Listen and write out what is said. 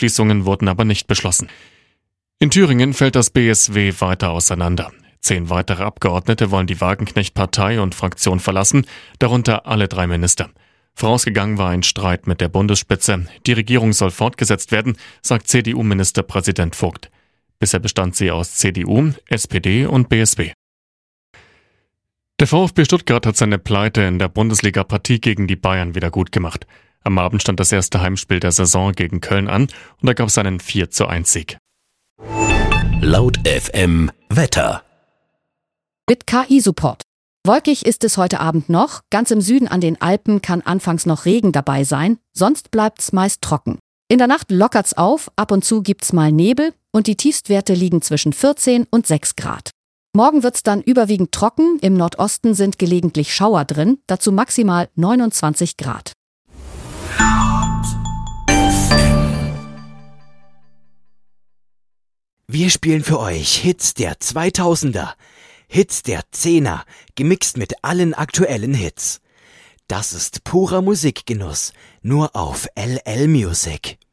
Schulschließungen wurden aber nicht beschlossen. In Thüringen fällt das BSW weiter auseinander. 10 weitere Abgeordnete wollen die Wagenknecht-Partei und Fraktion verlassen, darunter alle 3 Minister. Vorausgegangen war ein Streit mit der Bundesspitze. Die Regierung soll fortgesetzt werden, sagt CDU-Ministerpräsident Vogt. Bisher bestand sie aus CDU, SPD und BSW. Der VfB Stuttgart hat seine Pleite in der Bundesliga-Partie gegen die Bayern wieder gut gemacht. Am Abend stand das erste Heimspiel der Saison gegen Köln an und da gab es einen 4:1-Sieg. Laut FM Wetter. Mit KI-Support. Wolkig ist es heute Abend noch. Ganz im Süden an den Alpen kann anfangs noch Regen dabei sein. Sonst bleibt's meist trocken. In der Nacht lockert's auf. Ab und zu gibt's mal Nebel. Und die Tiefstwerte liegen zwischen 14 und 6 Grad. Morgen wird's dann überwiegend trocken. Im Nordosten sind gelegentlich Schauer drin. Dazu maximal 29 Grad. Wir spielen für euch Hits der 2000er, Hits der 10er, gemixt mit allen aktuellen Hits. Das ist purer Musikgenuss, nur auf LL Music.